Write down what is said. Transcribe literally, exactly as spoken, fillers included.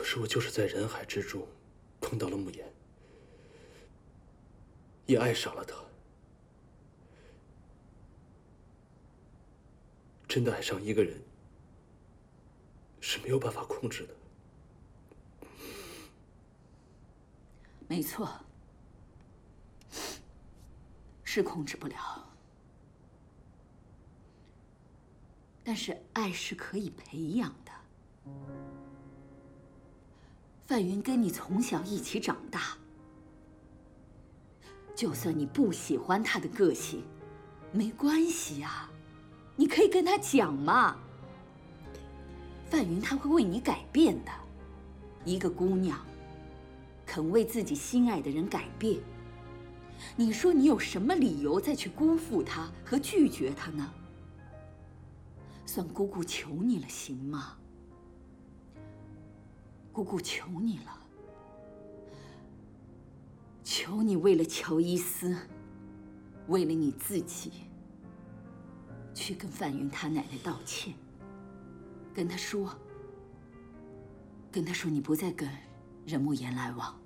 是我就是在人海之中碰到了慕言，也爱上了她。真的爱上一个人是没有办法控制的。 没错，是控制不了。但是爱是可以培养的。范云跟你从小一起长大，就算你不喜欢他的个性，没关系呀，你可以跟他讲嘛。范云他会为你改变的。一个姑娘肯为自己心爱的人改变，你说你有什么理由再去辜负他和拒绝他呢？算姑姑求你了，行吗？姑姑求你了，求你为了乔伊斯，为了你自己，去跟范云他奶奶道歉，跟他说，跟他说你不再跟任慕言来往。